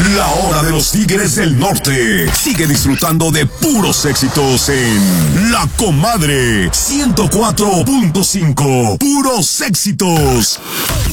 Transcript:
La hora de los Tigres del Norte. Sigue disfrutando de puros éxitos en La Comadre 104.5. Puros éxitos.